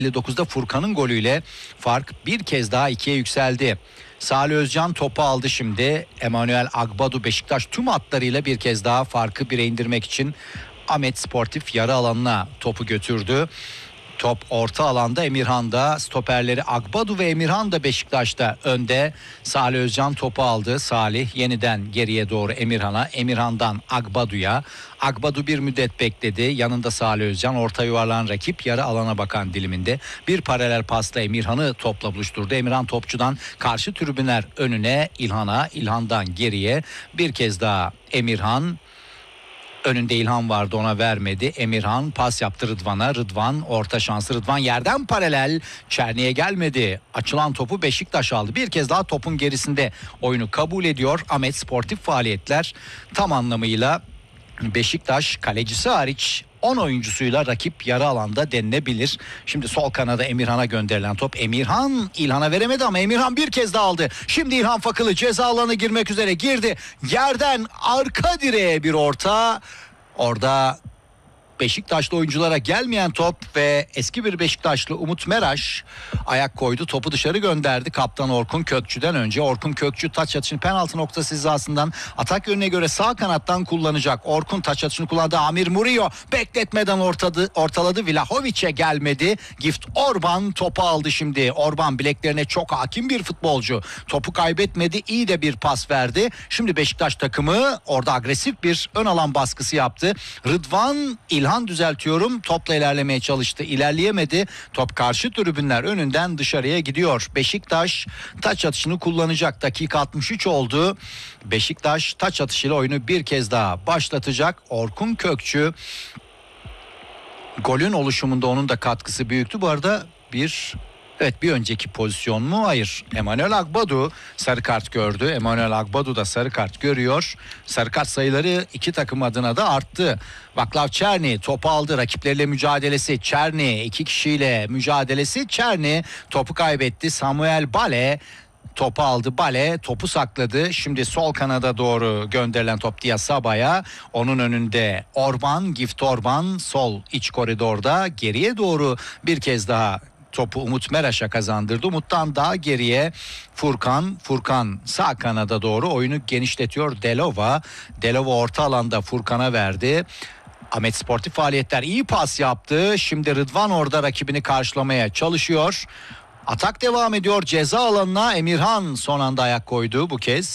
59'da Furkan'ın golüyle fark bir kez daha 2'ye yükseldi. Salih Özcan topu aldı şimdi. Emanuel Agbadu Beşiktaş tüm hatlarıyla bir kez daha farkı 1'e indirmek için Ahmet Sportif yarı alanına topu götürdü. Top orta alanda Emirhan'da, stoperleri Agbadu ve Emirhan da Beşiktaş'ta önde. Salih Özcan topu aldı. Salih yeniden geriye doğru Emirhan'a, Emirhan'dan Agbadu'ya. Agbadu bir müddet bekledi. Yanında Salih Özcan, orta yuvarlanan rakip yarı alana bakan diliminde. Bir paralel pasla Emirhan'ı topla buluşturdu. Emirhan topçudan karşı tribünler önüne, İlhan'a, İlhan'dan geriye. Bir kez daha Emirhan. Önünde İlhan vardı, ona vermedi. Emirhan pas yaptı Rıdvan'a. Rıdvan orta şansı. Rıdvan yerden paralel. Çerni'ye gelmedi. Açılan topu Beşiktaş aldı. Bir kez daha topun gerisinde oyunu kabul ediyor. Ahmet Sportif faaliyetler tam anlamıyla Beşiktaş kalecisi hariç 10 oyuncusuyla rakip yarı alanda denilebilir. Şimdi sol kanada Emirhan'a gönderilen top. Emirhan İlhan'a veremedi ama Emirhan bir kez daha aldı. Şimdi İlhan Fakılı ceza alanına girmek üzere girdi. Yerden arka direğe bir orta. Orada Beşiktaşlı oyunculara gelmeyen top ve eski bir Beşiktaşlı Umut Meraş ayak koydu. Topu dışarı gönderdi kaptan Orkun Kökçü'den önce. Orkun Kökçü taç atışını penaltı noktası hizasından atak yönüne göre sağ kanattan kullanacak. Orkun taç atışını kullandı. Amir Murillo bekletmeden ortaladı. Vlahovic'e gelmedi. Gift Orban topu aldı şimdi. Orban bileklerine çok hakim bir futbolcu. Topu kaybetmedi. İyi de bir pas verdi. Şimdi Beşiktaş takımı orada agresif bir ön alan baskısı yaptı. Rıdvan İlhan düzeltiyorum. Topla ilerlemeye çalıştı. İlerleyemedi. Top karşı tribünler önünden dışarıya gidiyor. Beşiktaş taç atışını kullanacak. Dakika 63 oldu. Beşiktaş taç atışıyla oyunu bir kez daha başlatacak. Orkun Kökçü golün oluşumunda onun da katkısı büyüktü. Bu arada bir önceki pozisyon mu? Hayır. Emanuel Agbadu sarı kart gördü. Emanuel Agbadu da sarı kart görüyor. Sarı kart sayıları iki takım adına da arttı. Vaclav Černý topu aldı. Rakipleriyle mücadelesi. Černý iki kişiyle mücadelesi. Černý topu kaybetti. Samuel Bale topu aldı. Bale topu sakladı. Şimdi sol kanada doğru gönderilen top Diasaba'ya. Onun önünde Orban, Gift Orban sol iç koridorda geriye doğru bir kez daha topu Umut Meraş'a kazandırdı. Umut'tan daha geriye Furkan sağ kanada doğru oyunu genişletiyor. Delova orta alanda Furkan'a verdi. Ahmet Sportif faaliyetler, iyi pas yaptı. Şimdi Rıdvan orada rakibini karşılamaya çalışıyor. Atak devam ediyor ceza alanına. Emirhan son anda ayak koydu bu kez.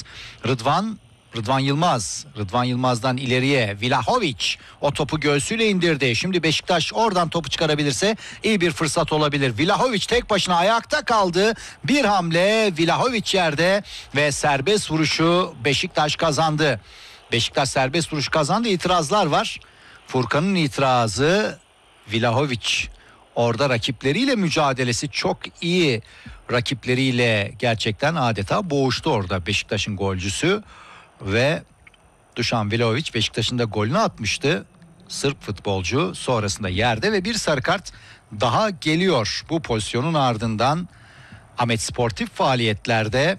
Rıdvan Yılmaz'dan ileriye Vlahovic o topu göğsüyle indirdi. Şimdi Beşiktaş oradan topu çıkarabilirse iyi bir fırsat olabilir. Vlahovic tek başına ayakta kaldı. Bir hamle, Vlahovic yerde ve serbest vuruşu Beşiktaş kazandı. Beşiktaş serbest vuruşu kazandı. İtirazlar var. Furkan'ın itirazı, Vlahovic orada rakipleriyle mücadelesi çok iyi. Rakipleriyle gerçekten adeta boğuştu orada Beşiktaş'ın golcüsü. Ve Dušan Vlahovic Beşiktaş'ın da golünü atmıştı. Sırp futbolcu sonrasında yerde ve bir sarı kart daha geliyor. Bu pozisyonun ardından Ahmet Sportif faaliyetlerde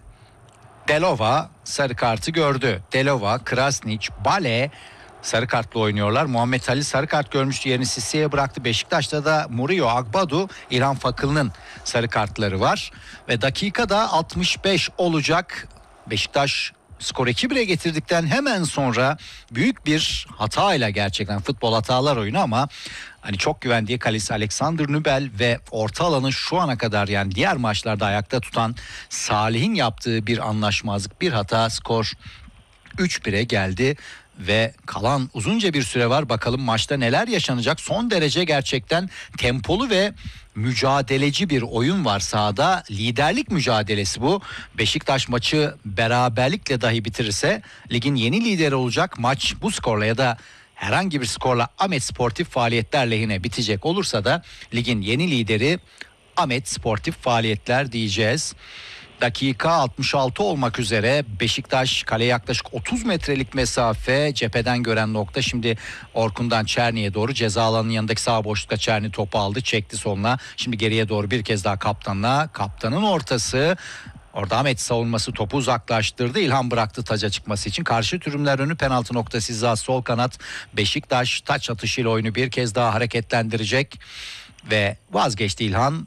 Delova sarı kartı gördü. Delova, Krasnić, Bale sarı kartla oynuyorlar. Muhammed Halil sarı kart görmüştü. Yerini Sisse'ye bıraktı. Beşiktaş'ta da Murillo, Agbadu, İlhan Fakıl'ın sarı kartları var. Ve dakikada 65 olacak. Beşiktaş skor 2-1'e getirdikten hemen sonra büyük bir hatayla, gerçekten futbol hatalar oyunu ama hani çok güvendiği kalesi Alexander Nübel ve orta alanı şu ana kadar yani diğer maçlarda ayakta tutan Salih'in yaptığı bir anlaşmazlık, bir hata, skor 3-1'e geldi. Ve kalan uzunca bir süre var. Bakalım maçta neler yaşanacak. Son derece gerçekten tempolu ve mücadeleci bir oyun var sahada. Liderlik mücadelesi bu. Beşiktaş maçı beraberlikle dahi bitirirse ligin yeni lideri olacak. Maç bu skorla ya da herhangi bir skorla Ahmet Sportif faaliyetler lehine bitecek olursa da ligin yeni lideri Ahmet Sportif faaliyetler diyeceğiz. Dakika 66 olmak üzere. Beşiktaş kaleye yaklaşık 30 metrelik mesafe, cepheden gören nokta. Şimdi Orkun'dan Černy'e doğru ceza alanının yanındaki sağ boşlukta Černy topu aldı, çekti soluna. Şimdi geriye doğru bir kez daha kaptanla. Kaptanın ortası. Orada Ahmet savunması topu uzaklaştırdı. İlhan bıraktı taca çıkması için. Karşı tribünler önü penaltı noktası hizası sol kanat. Beşiktaş taç atışıyla oyunu bir kez daha hareketlendirecek. ve vazgeçti İlhan.